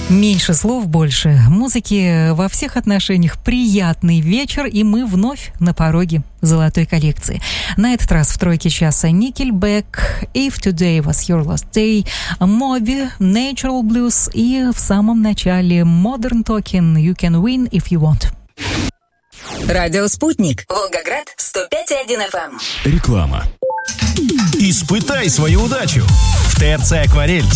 Меньше слов, больше музыки. Во всех отношениях приятный вечер, и мы вновь на пороге золотой коллекции. На этот раз в тройке часа Nickelback, If Today Was Your Last Day, Moby, Natural Blues и в самом начале Modern Talking, You Can Win If You Want. Радио «Спутник». Волгоград, 105,1 FM. Реклама. Испытай свою удачу. В ТРЦ «Акварель»